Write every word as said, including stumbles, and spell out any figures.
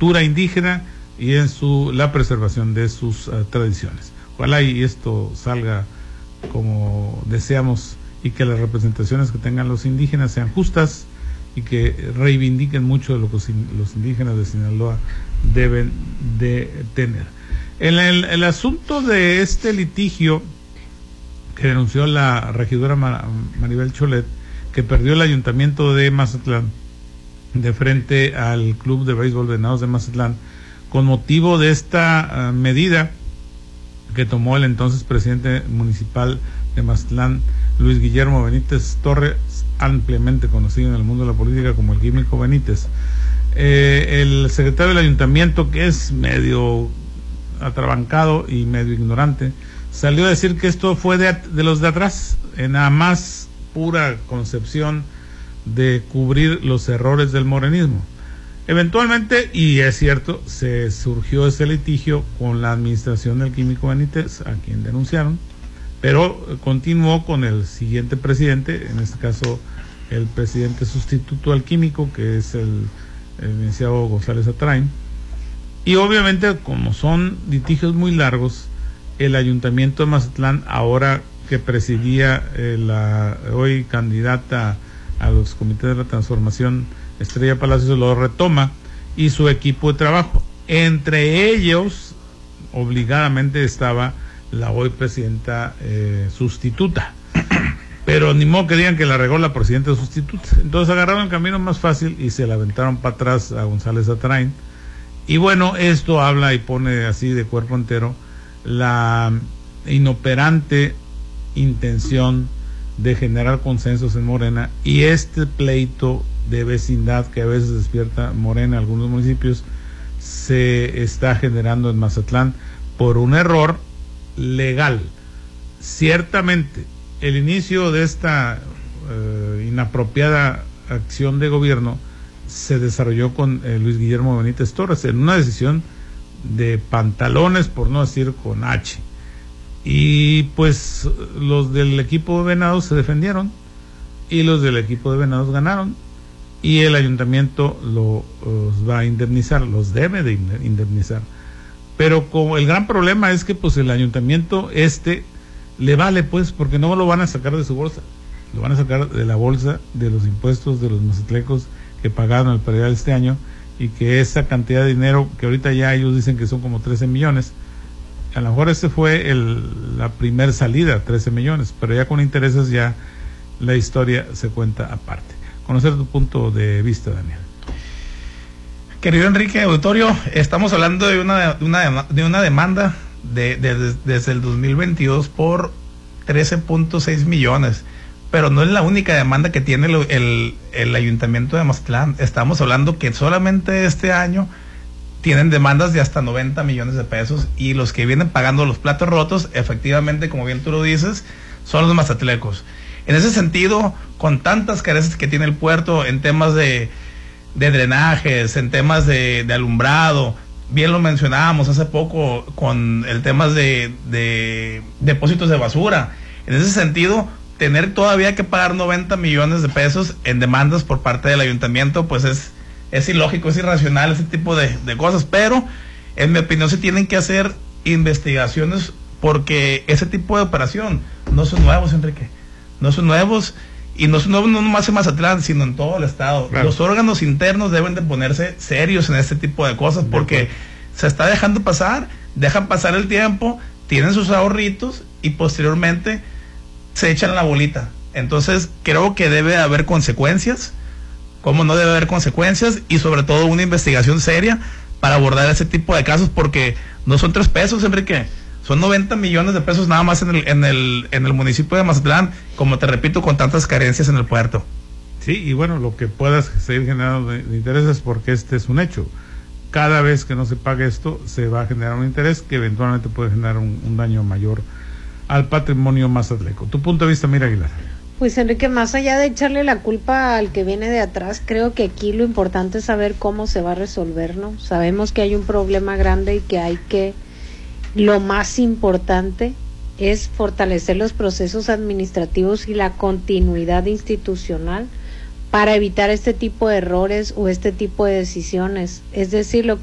cultura indígena y en su la preservación de sus uh, tradiciones. Ojalá y esto salga como deseamos y que las representaciones que tengan los indígenas sean justas y que reivindiquen mucho de lo que los indígenas de Sinaloa deben de tener. En el, el asunto de este litigio que denunció la regidora Mar Maribel Cholet, que perdió el ayuntamiento de Mazatlán de frente al Club de Béisbol Venados de Mazatlán, con motivo de esta uh, medida que tomó el entonces presidente municipal de Mazatlán, Luis Guillermo Benítez Torres, ampliamente conocido en el mundo de la política como el Químico Benítez. Eh, el secretario del ayuntamiento, que es medio atrabancado y medio ignorante, salió a decir que esto fue de, de los de atrás, en la más pura concepción de cubrir los errores del morenismo. Eventualmente, y es cierto, se surgió ese litigio con la administración del Químico Benítez, a quien denunciaron, pero continuó con el siguiente presidente, en este caso el presidente sustituto al Químico, que es el, el licenciado González Atrain, y obviamente, como son litigios muy largos, el ayuntamiento de Mazatlán, ahora que presidía eh, la hoy candidata a los comités de la transformación, Estrella Palacios, lo retoma, y su equipo de trabajo. Entre ellos, obligadamente estaba la hoy presidenta eh, sustituta. Pero ni modo que digan que la regó la presidenta sustituta. Entonces agarraron el camino más fácil y se la aventaron para atrás a González Atrain. Y bueno, esto habla y pone así de cuerpo entero la inoperante intención de generar consensos en Morena, y este pleito de vecindad que a veces despierta Morena en algunos municipios se está generando en Mazatlán por un error legal. Ciertamente el inicio de esta eh, inapropiada acción de gobierno se desarrolló con eh, Luis Guillermo Benítez Torres en una decisión de pantalones, por no decir con H. Y pues los del equipo de Venados se defendieron y los del equipo de Venados ganaron, y el ayuntamiento los va a indemnizar, los debe de indemnizar. Pero como el gran problema es que pues el ayuntamiento este le vale, pues, porque no lo van a sacar de su bolsa, lo van a sacar de la bolsa de los impuestos de los mazatlecos que pagaron al predial este año, y que esa cantidad de dinero, que ahorita ya ellos dicen que son como trece millones, a lo mejor ese fue el, la primer salida, trece millones, pero ya con intereses ya la historia se cuenta aparte. Conocer tu punto de vista, Daniel. Querido Enrique, auditorio, estamos hablando de una, de una, de una demanda de, de, de, desde el dos mil veintidós por trece punto seis millones, pero no es la única demanda que tiene el, el, el ayuntamiento de Mazatlán. Estamos hablando que solamente este año tienen demandas de hasta noventa millones de pesos, y los que vienen pagando los platos rotos, efectivamente, como bien tú lo dices, son los mazatlecos. En ese sentido, con tantas carencias que tiene el puerto en temas de, de drenajes, en temas de, de alumbrado, bien lo mencionábamos hace poco con el tema de, de depósitos de basura. En ese sentido, tener todavía que pagar noventa millones de pesos en demandas por parte del ayuntamiento, pues es es ilógico, es irracional ese tipo de, de cosas, pero en mi opinión se tienen que hacer investigaciones, porque ese tipo de operación no son nuevos, Enrique, no son nuevos, y no son nuevos no nomás en Mazatlán, sino en todo el estado. Claro. Los órganos internos deben de ponerse serios en este tipo de cosas, porque se está dejando pasar, dejan pasar el tiempo, tienen sus ahorritos y posteriormente se echan la bolita. Entonces creo que debe haber consecuencias. Cómo no debe haber consecuencias, y sobre todo una investigación seria para abordar ese tipo de casos, porque no son tres pesos, Enrique, son noventa millones de pesos nada más en el, en el, en el municipio de Mazatlán, como te repito, con tantas carencias en el puerto. Sí, y bueno, lo que puedas seguir generando de, de intereses, porque este es un hecho. Cada vez que no se pague esto, se va a generar un interés que eventualmente puede generar un, un daño mayor al patrimonio mazatleco. Tu punto de vista, Mira Aguilar. Pues Enrique, más allá de echarle la culpa al que viene de atrás, creo que aquí lo importante es saber cómo se va a resolver, ¿no? Sabemos que hay un problema grande y que hay que, lo más importante es fortalecer los procesos administrativos y la continuidad institucional para evitar este tipo de errores o este tipo de decisiones. Es decir, lo